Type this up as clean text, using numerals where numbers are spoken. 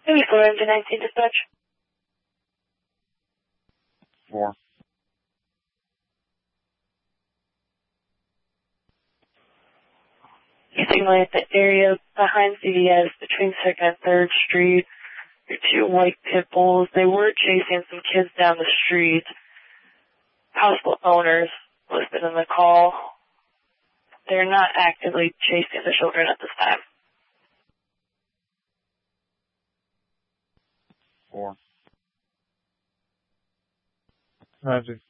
Maybe 419 dispatch. 4. Signaling at the area behind CVS between 2nd and 3rd Street. Your 2 white pit bulls, they were chasing some kids down the street. Possible owners listed in the call. They're not actively chasing the children at this time. 4. Roger.